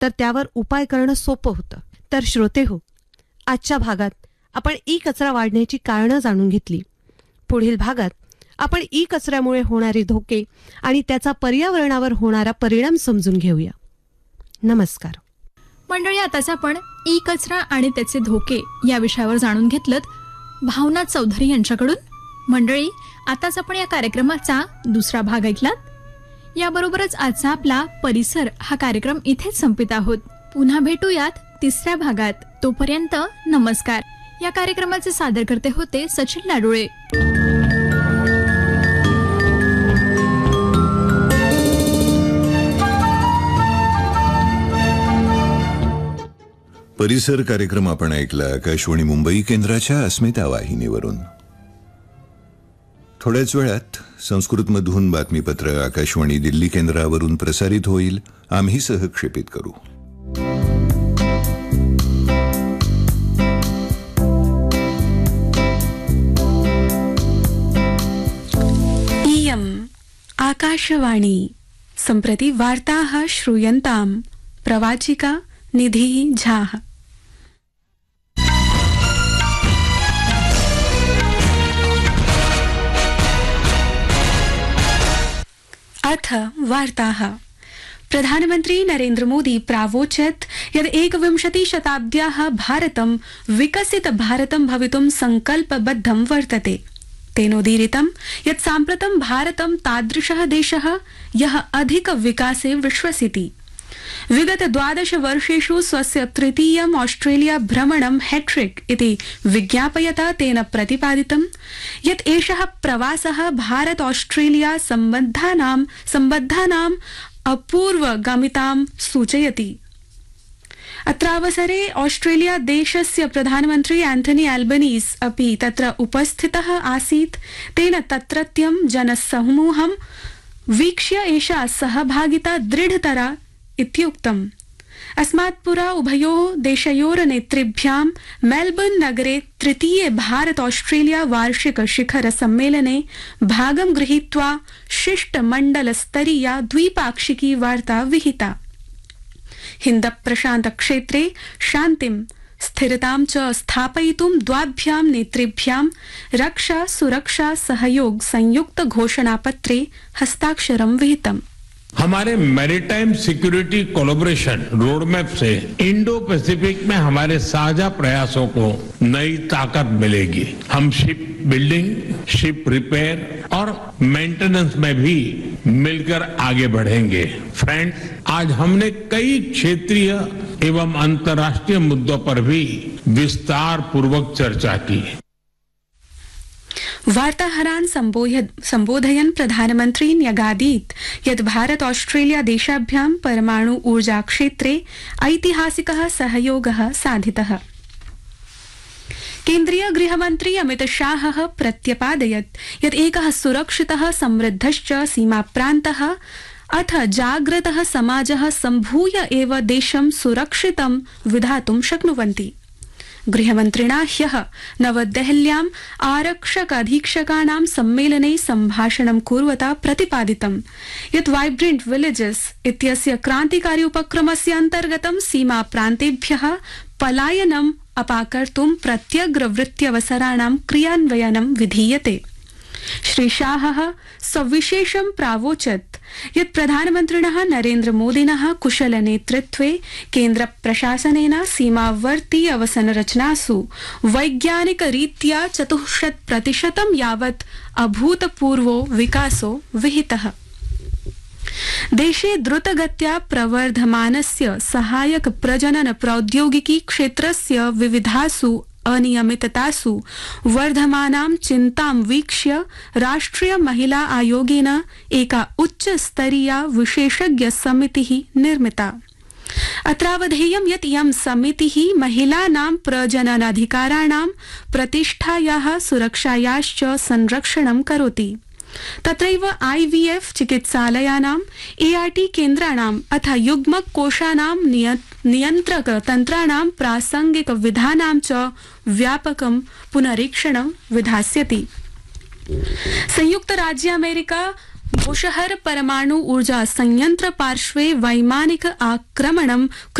तर त्यावर उपाय करणं सोपं होतं. तर श्रोते हो, आजच्या भागात आपण ई कचरा वाढण्याची कारणं जाणून घेतली. पुढील भागात आपण ई कचऱ्यामुळे होणारे धोके आणि त्याचा पर्यावरणावर होणारा परिणाम समजून घेऊया. नमस्कार मंडळी, आताच आपण ई कचरा आणि त्याचे धोके या विषयावर जाणून घेतलत भावना चौधरी यांच्याकडून. मंडळी, आताच आपण या कार्यक्रमाचा दुसरा भाग ऐकलात. याबरोबरच आजचा आपला परिसर हा कार्यक्रम इथेच संपित आहोत. पुन्हा भेटूयात तिसऱ्या भागात. तोपर्यंत नमस्कार. या कार्यक्रमाचे सादरकर्ते होते सचिन लाडोळे. परिसर कार्यक्रम आपण ऐकला आकाशवाणी मुंबई केंद्राच्या अस्मिता वाहिनीवरून. थोड्याच वेळात संस्कृतमधून बातमीपत्र आकाशवाणी दिल्ली केंद्रावरून प्रसारित होईल. आम्ही सहक्षेपित करू. इयम् आकाशवाणी. सम्प्रति वार्ताः श्रूयन्ताम्. प्रवाचिका निधि झा. अथ वार्ताः. प्रधानमन्त्री नरेन्द्र मोदी प्रावोचत् यत् 21 शताब्द्याः भारतं विकसित भारतं भवितुं संकल्पबद्धं वर्तते. तेनोदीरितं यत् साम्प्रतं भारतं तादृशः देशः यः अधिक विकासे विश्वसिति. विगत 12 वर्षेषु स्वस्य तृतीयम् ऑस्ट्रेलिया भ्रमणं हैट्रिक इति विज्ञापयता तेन प्रतिपादितं यत् एषः प्रवासः भारत ऑस्ट्रेलिया सम्बद्धानाम् अपूर्वगामितां सूचयति. अत्रावसरे ऑस्ट्रेलिया देशस्य प्रधानमन्त्री एंथनी एल्बनीस् अपि तत्र उपस्थितः आसीत्. तेन तत्रत्यं जनसमूहं वीक्ष्य एषा सहभागिता दृढतरा इत्युक्तम्. अस्मात् पुरा उभयोः देशयोः नेतृभ्यां मेलबर्न नगरे तृतीये भारत ऑस्ट्रेलिया वार्षिक शिखर सम्मेलने भागं गृहीत्वा शिष्टमण्डलस्तरीया द्विपाक्षिकी वार्ता विहिता. हिन्द प्रशान्त क्षेत्रे शान्तिं स्थिरतां च स्थापयितुं द्वाभ्यां नेतृभ्यां रक्षा सुरक्षा सहयोग संयुक्त घोषणापत्रे हस्ताक्षरं विहितम्. हमारे मैरीटाइम सिक्योरिटी कोलैबोरेशन रोडमैप से इंडो पैसिफिक में हमारे साझा प्रयासों को नई ताकत मिलेगी. हम शिप बिल्डिंग, शिप रिपेयर और मेंटेनेंस में भी मिलकर आगे बढ़ेंगे. फ्रेंड्स, आज हमने कई क्षेत्रीय एवं अंतर्राष्ट्रीय मुद्दों पर भी विस्तार पूर्वक चर्चा की. वार्ताहरान् सम्बोधयन् प्रधानमन्त्री न्यगादीत् यत् भारत ऑस्ट्रेलिया देशाभ्यां परमाणु ऊर्जा क्षेत्रे ऐतिहासिकः सहयोगः साधितः. केन्द्रीय गृहमन्त्री अमित शाहः प्रत्यपादयत् यत् एकः सुरक्षितः समृद्धश्च सीमाप्रान्तः अथ जाग्रतः समाजः सम्भूय एव देशं सुरक्षितं विधातुं शक्नुवन्ति. गृहमन्त्रिणा ह्यः नवदेहल्याम् आरक्षक अधीक्षकाणां सम्मेलने सम्भाषणं कुर्वता प्रतिपादितं यत् वाइब्रेंट विलेजेस् इत्यस्य क्रान्तिकारी उपक्रमस्य अन्तर्गतं सीमा प्रान्तेभ्यः पलायनम् अपाकर्तुं प्रत्यग्रवृत्त्यवसराणां क्रियान्वयनं विधीयते. श्री शाहः सविशेषं प्रावोचत् यत् प्रधानमन्त्रिणः नरेन्द्र मोदिनः कुशल नेतृत्वे केन्द्र प्रशासनेन सीमावर्ती अवसंरचनासु वैज्ञानिक रीत्या 40% यावत् अभूतपूर्वो विकासो विहितः. देशे द्रुतगत्या प्रवर्धमानस्य सहायक प्रजनन प्रौद्योगिकी क्षेत्रस्य विविधासु अनियमिततासु वर्धमानां चिन्तां वीक्ष्य राष्ट्रिय महिला आयोगेन एका उच्च स्तरीया विशेषज्ञ समितिः निर्मिता. अत्रावधेयं यत् इयं समितिः महिलानां प्रजननाधिकाराणां प्रतिष्ठायाः सुरक्षायाश्च संरक्षणं करोति. तत्रैव IVF चिकित्सालयानां ART केन्द्राणाम् अथ युग्मक कोशानां नियन्त्रक तन्त्राणां प्रासंगिक विधानां च व्यापकं पुनरीक्षणं विधास्यति. संयुक्त राज्य अमेरिका बुशहर परमाणु ऊर्जा संयंत्र पार्श्वे वैमानिक आक्रमणं